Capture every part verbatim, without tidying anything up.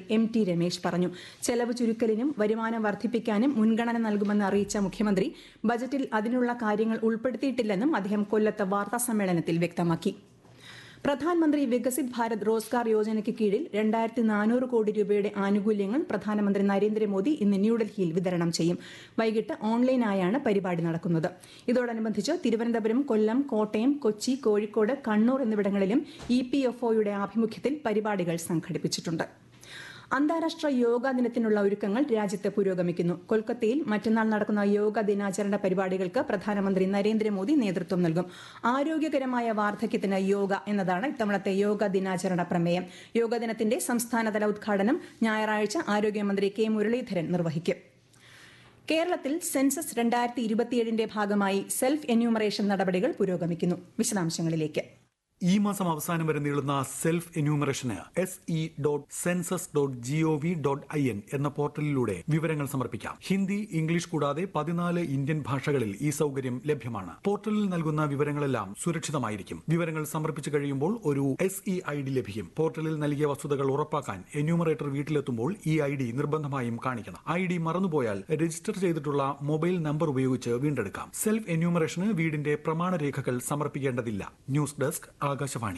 M T Ramesh പറഞ്ഞു. ചെലവ് ചുരുക്കലിനും വരുമാനം വർദ്ധിപ്പിക്കാനും മുൻഗണന നൽകുമെന്ന് അറിയിച്ച മുഖ്യമന്ത്രി ബജറ്റിൽ അതിനുള്ള കാര്യങ്ങൾ ഉൾപ്പെടുത്തിയിട്ടില്ലെന്നും അദ്ദേഹം കൊല്ലത്ത് വാർത്താസമ്മേളനത്തിൽ വ്യക്തമാക്കി. പ്രധാനമന്ത്രി വികസിത് ഭാരത് റോസ്ഗാർ യോജനയ്ക്ക് കീഴിൽ രണ്ടായിരത്തി നാനൂറ് കോടി രൂപയുടെ ആനുകൂല്യങ്ങൾ പ്രധാനമന്ത്രി നരേന്ദ്രമോദി ഇന്ന് ന്യൂഡൽഹിയിൽ വിതരണം ചെയ്യും. വൈകിട്ട് ഓൺലൈനായാണ് പരിപാടി നടക്കുന്നത്. ഇതോടനുബന്ധിച്ച് തിരുവനന്തപുരം, കൊല്ലം, കോട്ടയം, കൊച്ചി, കോഴിക്കോട്, കണ്ണൂർ എന്നിവിടങ്ങളിലും ഇ പി എഫ് ഒയുടെ ആഭിമുഖ്യത്തിൽ പരിപാടികൾ സംഘടിപ്പിച്ചിട്ടുണ്ട്. അന്താരാഷ്ട്ര യോഗാ ദിനത്തിനുള്ള ഒരുക്കങ്ങൾ രാജ്യത്ത് പുരോഗമിക്കുന്നു. കൊൽക്കത്തയിൽ മറ്റന്നാൾ നടക്കുന്ന യോഗ ദിനാചരണ പരിപാടികൾക്ക് പ്രധാനമന്ത്രി നരേന്ദ്രമോദി നേതൃത്വം നൽകും. ആരോഗ്യകരമായ വാർദ്ധക്യത്തിന് യോഗ എന്നതാണ് ഇത്തവണത്തെ യോഗ ദിനാചരണ പ്രമേയം. യോഗ ദിനത്തിന്റെ സംസ്ഥാനതല ഉദ്ഘാടനം ഞായറാഴ്ച ആരോഗ്യമന്ത്രി കെ മുരളീധരൻ നിർവഹിക്കും. കേരളത്തിൽ സെൻസസ് രണ്ടായിരത്തി ഇരുപത്തിയേഴിന്റെ ഭാഗമായി സെൽഫ് എന്യൂമറേഷൻ നടപടികൾ പുരോഗമിക്കുന്നു. വിശദാംശങ്ങളിലേക്ക്. ഈ മാസം അവസാനം വരെ നീളുന്ന self എന്യൂമറേഷന് S E dot census dot G O V dot I N എന്ന പോർട്ടലിലൂടെ വിവരങ്ങൾ സമർപ്പിക്കാം. ഹിന്ദി, ഇംഗ്ലീഷ് കൂടാതെ പതിനാല് ഇന്ത്യൻ ഭാഷകളിൽ ഈ സൗകര്യം ലഭ്യമാണ്. പോർട്ടലിൽ നൽകുന്ന വിവരങ്ങളെല്ലാം സുരക്ഷിതമായിരിക്കും. വിവരങ്ങൾ സമർപ്പിച്ചു കഴിയുമ്പോൾ ഒരു എസ് ഇ ഐ ഡി ലഭിക്കും. പോർട്ടലിൽ നൽകിയ വസ്തുതകൾ ഉറപ്പാക്കാൻ എന്യൂമറേറ്റർ വീട്ടിലെത്തുമ്പോൾ ഈ ഐ ഡി നിർബന്ധമായും കാണിക്കണം. ഐ ഡി മറന്നുപോയാൽ രജിസ്റ്റർ ചെയ്തിട്ടുള്ള മൊബൈൽ നമ്പർ ഉപയോഗിച്ച് വീണ്ടെടുക്കാം. സെൽഫ് എന്യൂമറേഷന് വീടിന്റെ പ്രമാണരേഖകൾ സമർപ്പിക്കേണ്ടതില്ല. News desk Akashvani.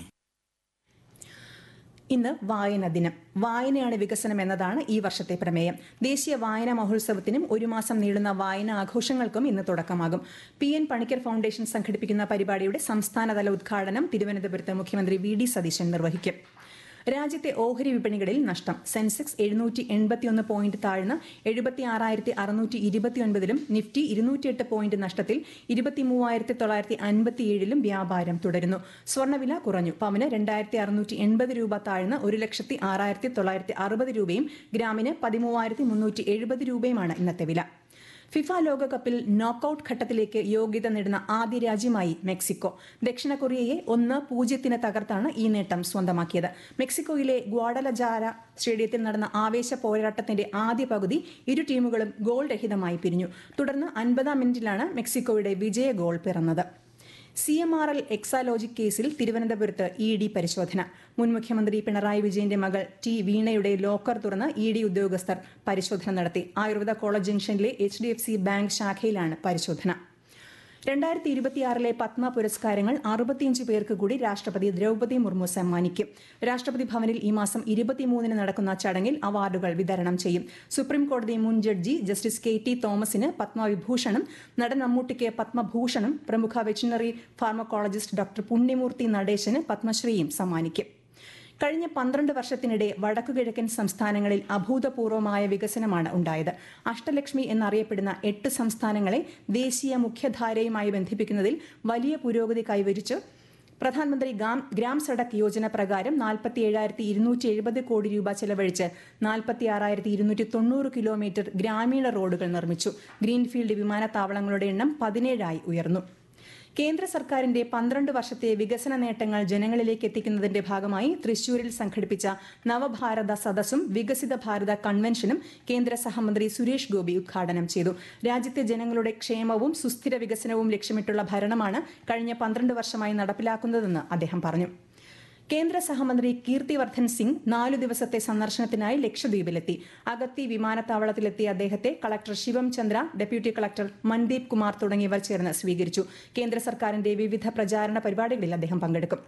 ഇന്ന് വായന ദിനം. വായനയാണ് വികസനം എന്നതാണ് ഈ വർഷത്തെ പ്രമേയം. ദേശീയ വായനാ മഹോത്സവത്തിനും ഒരു മാസം നീളുന്ന വായന ആഘോഷങ്ങൾക്കും ഇന്ന് തുടക്കമാകും. പി എൻ പണിക്കർ ഫൗണ്ടേഷൻ സംഘടിപ്പിക്കുന്ന പരിപാടിയുടെ സംസ്ഥാനതല ഉദ്ഘാടനം തിരുവനന്തപുരത്ത് മുഖ്യമന്ത്രി വി ഡി സതീശൻ നിർവഹിക്കും. രാജ്യത്തെ ഓഹരി വിപണികളിൽ നഷ്ടം. സെൻസെക്സ് എഴുന്നൂറ്റി എൺപത്തിയൊന്ന് പോയിന്റ് താഴ്ന്ന് എഴുപത്തി ആറായിരത്തി അറുന്നൂറ്റി ഇരുപത്തിയൊൻപതിലും നിഫ്റ്റി ഇരുന്നൂറ്റിയെട്ട് പോയിന്റ് നഷ്ടത്തിൽ ഇരുപത്തി മൂവായിരത്തി തൊള്ളായിരത്തി അൻപത്തിയേഴിലും വ്യാപാരം തുടരുന്നു. സ്വർണ്ണവില കുറഞ്ഞു. പവന് രണ്ടായിരത്തി അറുന്നൂറ്റി എൺപത് രൂപ താഴ്ന്ന് ഒരു ലക്ഷത്തി ആറായിരത്തി തൊള്ളായിരത്തി അറുപത് രൂപയും ഗ്രാമിന് പതിമൂവായിരത്തി മുന്നൂറ്റി എഴുപത് രൂപയുമാണ് ഇന്നത്തെ വില. ഫിഫ ലോകകപ്പിൽ നോക്കൌട്ട് ഘട്ടത്തിലേക്ക് യോഗ്യത നേടുന്ന ആദ്യ രാജ്യമായി മെക്സിക്കോ. ദക്ഷിണ കൊറിയയെ ഒന്ന് പൂജ്യത്തിന് തകർത്താണ് ഈ നേട്ടം സ്വന്തമാക്കിയത്. മെക്സിക്കോയിലെ ഗ്വാഡലജാര സ്റ്റേഡിയത്തിൽ നടന്ന ആവേശ പോരാട്ടത്തിന്റെ ആദ്യ പകുതി ഇരു ടീമുകളും ഗോൾ രഹിതമായി പിരിഞ്ഞു. തുടർന്ന് അൻപതാം മിനിറ്റിലാണ് മെക്സിക്കോയുടെ വിജയ ഗോൾ പിറന്നത്. C M R L Exalogic കേസിൽ തിരുവനന്തപുരത്ത് ഇ ഡി പരിശോധന. മുൻ മുഖ്യമന്ത്രി പിണറായി വിജയന്റെ മകൾ ടി വീണയുടെ ലോക്കർ തുറന്ന് ഇ ഡി ഉദ്യോഗസ്ഥർ പരിശോധന നടത്തി. ആയുർവേദ കോളേജ് ജംഗ്ഷനിലെ H D F C bank ശാഖയിലാണ് പരിശോധന. രണ്ടായിരത്തി ഇരുപത്തിയാറിലെ പത്മ പുരസ്കാരങ്ങൾ അറുപത്തിയഞ്ച് പേർക്ക് കൂടി രാഷ്ട്രപതി ദ്രൌപദി മുർമു സമ്മാനിക്കും. രാഷ്ട്രപതി ഭവനിൽ ഈ മാസം ഇരുപത്തിമൂന്നിന് നടക്കുന്ന ചടങ്ങിൽ അവാർഡുകൾ വിതരണം ചെയ്യും. സുപ്രീം കോടതി മുൻ ജഡ്ജി ജസ്റ്റിസ് കെ ടി തോമസിന് പത്മവിഭൂഷണും നടൻ മമ്മൂട്ടിക്ക് പത്മഭൂഷണും പ്രമുഖ വെറ്റിനറി ഫാർമക്കോളജിസ്റ്റ് ഡോക്ടർ പുണ്യമൂർത്തി നടേശന് പത്മശ്രീയും സമ്മാനിക്കും. കഴിഞ്ഞ പന്ത്രണ്ട് വർഷത്തിനിടെ വടക്കുകിഴക്കൻ സംസ്ഥാനങ്ങളിൽ അഭൂതപൂർവമായ വികസനമാണ് ഉണ്ടായത്. അഷ്ടലക്ഷ്മി എന്നറിയപ്പെടുന്ന എട്ട് സംസ്ഥാനങ്ങളെ ദേശീയ മുഖ്യധാരയുമായി ബന്ധിപ്പിക്കുന്നതിൽ വലിയ പുരോഗതി കൈവരിച്ചു. പ്രധാനമന്ത്രി ഗ്രാം സഡക് യോജന പ്രകാരം നാൽപ്പത്തി ഏഴായിരത്തി ഇരുന്നൂറ്റി എഴുപത് കോടി രൂപ ചെലവഴിച്ച് നാൽപ്പത്തി ആറായിരത്തി ഇരുന്നൂറ്റി തൊണ്ണൂറ് കിലോമീറ്റർ ഗ്രാമീണ റോഡുകൾ നിർമ്മിച്ചു. ഗ്രീൻഫീൽഡ് വിമാനത്താവളങ്ങളുടെ എണ്ണം പതിനേഴായി ഉയർന്നു. കേന്ദ്ര സർക്കാരിന്റെ പന്ത്രണ്ട് വർഷത്തെ വികസന നേട്ടങ്ങൾ ജനങ്ങളിലേക്ക് എത്തിക്കുന്നതിന്റെ ഭാഗമായി തൃശൂരിൽ സംഘടിപ്പിച്ച നവഭാരത സദസ്സും വികസിത ഭാരത കൺവെൻഷനും കേന്ദ്ര സഹമന്ത്രി സുരേഷ് ഗോപി ഉദ്ഘാടനം ചെയ്തു. രാജ്യത്തെ ജനങ്ങളുടെ ക്ഷേമവും സുസ്ഥിര വികസനവും ലക്ഷ്യമിട്ടുള്ള ഭരണമാണ് കഴിഞ്ഞ പന്ത്രണ്ട് വർഷമായി നടപ്പിലാക്കുന്നതെന്ന് അദ്ദേഹം പറഞ്ഞു. കേന്ദ്ര സഹമന്ത്രി കീർത്തിവർദ്ധൻ സിംഗ് നാലു ദിവസത്തെ സന്ദർശനത്തിനായി ലക്ഷദ്വീപിലെത്തി. അഗത്തി വിമാനത്താവളത്തിലെത്തിയ അദ്ദേഹത്തെ കളക്ടർ ശിവം ചന്ദ്ര, ഡെപ്യൂട്ടി കളക്ടർ മൻദീപ് കുമാർ തുടങ്ങിയവർ ചേർന്ന് സ്വീകരിച്ചു. കേന്ദ്ര സർക്കാരിന്റെ വിവിധ പ്രചാരണ പരിപാടികളിൽ അദ്ദേഹം പങ്കെടുക്കും.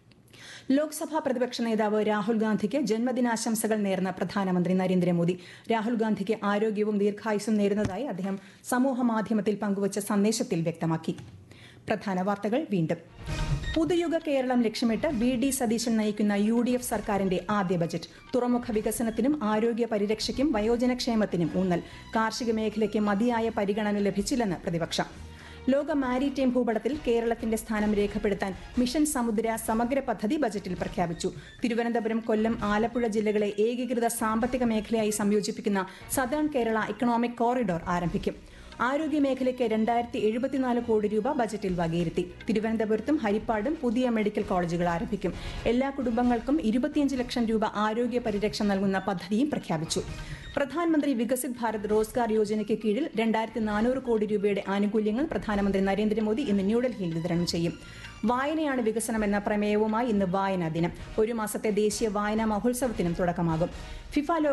ലോക്സഭാ പ്രതിപക്ഷ നേതാവ് രാഹുൽ ഗാന്ധിക്ക് ജന്മദിനാശംസകൾ നേർന്ന പ്രധാനമന്ത്രി നരേന്ദ്രമോദി. രാഹുൽ ഗാന്ധിക്ക് ആരോഗ്യവും ദീർഘായുസ്സും നേരുന്നതായി അദ്ദേഹം സമൂഹമാധ്യമത്തിൽ പങ്കുവച്ച സന്ദേശത്തിൽ വ്യക്തമാക്കി. പ്രധാന വാർത്തകൾ വീണ്ടും. പുതുയുഗ കേരളം ലക്ഷ്യമിട്ട് വി ഡി സതീശൻ നയിക്കുന്ന യു ഡി എഫ് സർക്കാരിന്റെ ആദ്യ ബജറ്റ്. തുറമുഖ വികസനത്തിനും ആരോഗ്യ പരിരക്ഷയ്ക്കും വയോജനക്ഷേമത്തിനും ഊന്നൽ. കാർഷിക മേഖലയ്ക്ക് മതിയായ പരിഗണന ലഭിച്ചില്ലെന്ന് പ്രതിപക്ഷം. ലോക മാരിടൈം ഭൂപടത്തിൽ കേരളത്തിന്റെ സ്ഥാനം രേഖപ്പെടുത്താൻ മിഷൻ സമുദ്ര സമഗ്ര പദ്ധതി ബജറ്റിൽ പ്രഖ്യാപിച്ചു. തിരുവനന്തപുരം, കൊല്ലം, ആലപ്പുഴ ജില്ലകളെ ഏകീകൃത സാമ്പത്തിക മേഖലയായി സംയോജിപ്പിക്കുന്ന സദേൺ കേരള ഇക്കണോമിക് കോറിഡോർ ആരംഭിക്കും. ആരോഗ്യ മേഖലയ്ക്ക് രണ്ടായിരത്തി എഴുപത്തിനാല് കോടി രൂപ ബജറ്റിൽ വകയിരുത്തി. തിരുവനന്തപുരത്തും ഹരിപ്പാടും പുതിയ മെഡിക്കൽ കോളേജുകൾ ആരംഭിക്കും. എല്ലാ കുടുംബങ്ങൾക്കും ഇരുപത്തിയഞ്ച് ലക്ഷം രൂപ ആരോഗ്യ പരിരക്ഷ നൽകുന്ന പദ്ധതിയും പ്രഖ്യാപിച്ചു. പ്രധാനമന്ത്രി വികസിത് ഭാരത് റോസ്ഗാർ യോജനയ്ക്ക് കീഴിൽ രണ്ടായിരത്തി നാനൂറ് കോടി രൂപയുടെ ആനുകൂല്യങ്ങൾ പ്രധാനമന്ത്രി നരേന്ദ്രമോദി ഇന്ന് ന്യൂഡൽഹിയിൽ വിതരണം ചെയ്യും. വായനയാണ് വികസനം എന്ന പ്രമേയവുമായി ഇന്ന് വായനാ ദിനം. ഒരു മാസത്തെ ദേശീയ വായനാ മഹോത്സവത്തിനും തുടക്കമാകും. ഫിഫ